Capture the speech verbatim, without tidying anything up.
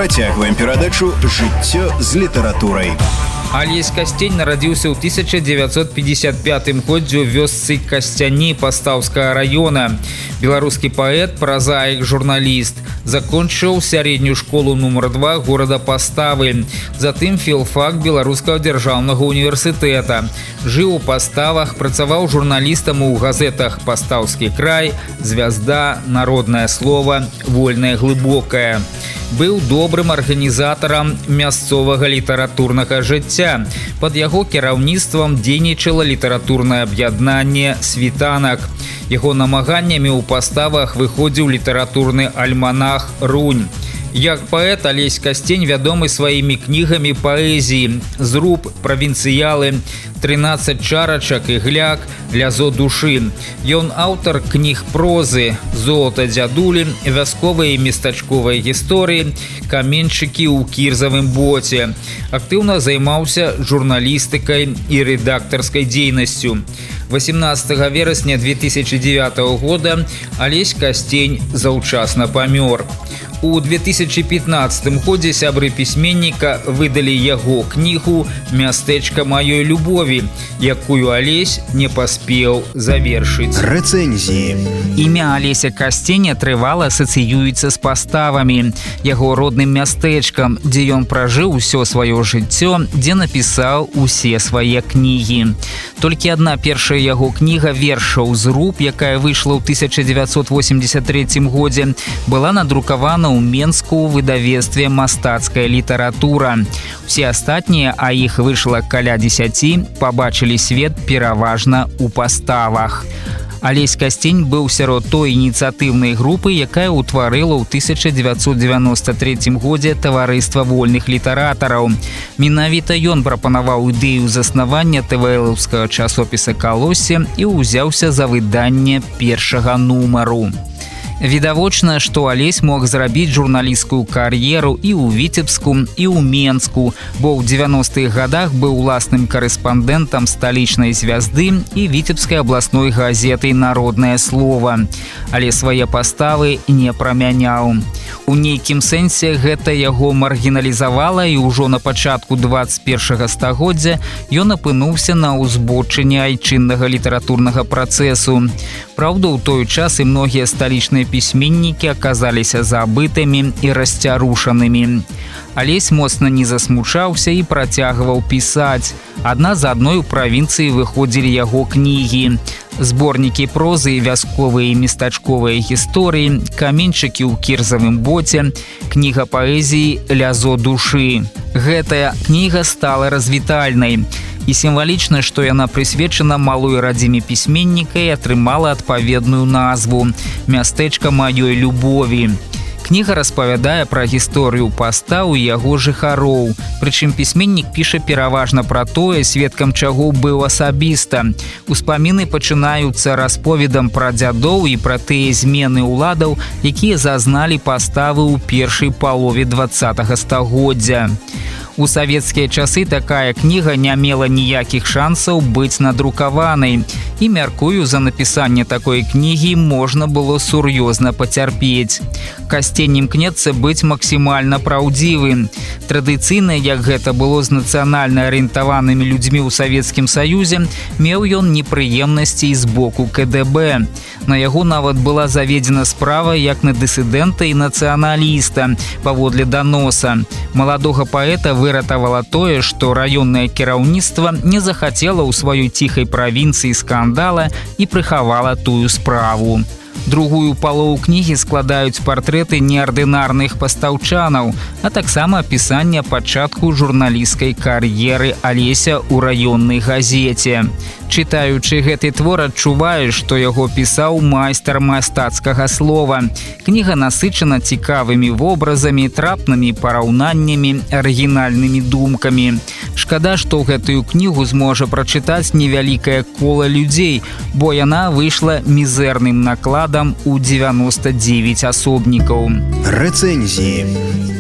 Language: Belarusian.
Працягваем перадачу «Жыццё з літаратурай». Алесь Касцень нарадзіўся ў тысяча дзевяцьсот пятьдесят пятым годзе ў вёсцы Касцяні Пастаўскага района. Беларускі паэт, празаік, журналіст. Закончыў сярэднюю школу нумар два горада Паставы. Затым філфак Беларускага дзяржаўнага універсітэта. Жыў у Паставах, працаваў журналістам у газетах «Пастаўскі край», «Звязда», «Народнае слова», «Вольнае глыбокае». Быў добрым арганізатарам мясцовага літаратурнага жыцця. Пад яго кіраўніцтвам дзейнічала літаратурнае аб'яднанне «Світанак». Яго намаганнямі ў Паставах выходзіў літаратурны альманах «Рунь». Як паэт Алесь Касцень вядомы сваімі кнігамі паэзіі «Зруб», «Правінцыялы», «трынаццаць чарачак» і «Гляк», «Лязо душы». Ён аўтар кніг прозы «Золата дзядулі», «Вясковыя і местачковыя гісторыі», «Каменьчыкі ў кірзавым боце». Актыўна займаўся журналістыкай і рэдактарскай дзейнасцю. восемнадцатага верасня две тысячи девятого года Алесь Касцень заўчасна памёр. У две тысячи пятнадцатым годзе сябры пісьменніка выдалі яго кнігу «Мястэчка маёй любові», якую Алесь не паспеў завершыць. Рэцэнзіі. Імя Алеся Касценя трывала асацыюецца з Паставамі, яго родным мястэчкам, дзе ён пражыў усё сваё жыццё, дзе напісаў усе свае кнігі. Толькі адна першая яго кніга вершаў «Зруб», якая выйшла ў тысяча дзевяцьсот восемьдесят третьем годзе, была надрукавана ў Менску ў выдавецтве «Мастацкая літаратура». Усе астатнія, а іх выйшла каля дзесяці, пабачылі свет пераважна ў Паставах. Алесь Касцень быў сярод той ініцыятыўнай групы, якая ўтварыла ў тысяча дзевяцьсот девяносто третьем годзе таварыства вольных літаратараў. Менавіта ён прапанаваў ідэю заснавання тэвэлаўскага часопіса «Калоссе» і ўзяўся за выданне першага нумару. Відавочна, што Алесь мог зрабіць журналісцкую кар'еру і ў Віцебску, і ў Менску, бо ў дзевяностых гадах быў уласным карэспандэнтам сталічнай «Звязды» і Віцебскай абласной газеты «Народнае слова». Але свае паставы не прамяняў. У нейкім сэнсе гэта яго маргіналізавала, і ўжо на пачатку дваццаць першага стагоддзя ён апынуўся на ўзбочыне айчыннага літаратурнага працэсу. Праўда, у той час і многія сталічныя пісьменнікі аказаліся забытымі і расцярушанымі. Алесь моцна не засмучаўся і працягваў пісаць. Адна за адной у правінцыі выходзілі яго кнігі. Зборнікі прозы і вясковыя і местачковыя гісторыі, каменьчыкі ў кірзавым боце, кніга паэзіі «Лязо душы». Гэтая кніга стала развітальнай. І сімвалічна, што яна прысвечана малой радзіме пісьменніка і атрымала адпаведную назву «Мястэчка маёй любові». Кніга распавядае пра гісторыю Пастаў і яго жыхароў. Прычым пісьменнік піша пераважна пра тое, сведкам чаго быў асабіста. Успаміны пачынаюцца расповедам пра дзядоў і пра тыя змены ўладаў, якія зазналі Паставы ў першай палове дваццатага стагоддзя. У савецкія часы такая кніга не мела ніякіх шансаў быць надрукаванай. І, мяркую, за напісанне такой кнігі можна было сур'ёзна пацярпець. Касцень імкнецца быць максімальна праўдзівым. Традыцыйна, як гэта было з нацыянальна арыентаванымі людзьмі ў Савецкім Саюзе, меў ён непрыемнасці з боку ка дэ бэ. На яго нават была заведзена справа як на дысідэнта і нацыяналіста паводле даноса. Маладога паэта выратавала тое, што раённае кіраўніцтва не захацела ў сваёй ціхай правінцыі скандала і прыхавала тую справу. Другую палову кнігі складаюць партрэты неардынарных пастаўчанаў, а таксама апісанне пачатку журналісцкай кар'еры Алеся ў раённай газеце. Чытаючы гэты твор, адчуваеш, што яго пісаў майстар мастацкага слова. Кніга насычана цікавымі вобразамі, трапнымі параўнаннямі, арыгінальнымі думкамі. Шкада, што гэтую кнігу зможа прачытаць невялікае кола людзей, бо яна выйшла мізэрным накладам у дзевяноста дзевяць асобнікаў. Рэцэнзіі.